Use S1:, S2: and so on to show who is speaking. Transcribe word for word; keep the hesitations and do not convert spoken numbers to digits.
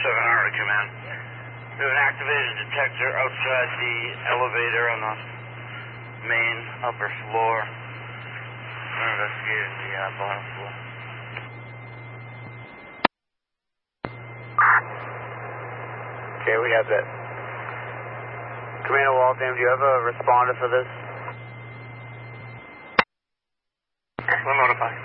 S1: seven Harley Command. We have an activated detector outside the elevator on the main upper floor. We're investigating the uh, bottom floor.
S2: Okay, we have that. Commander Waltham, do you have a responder for this?
S1: We'll notify.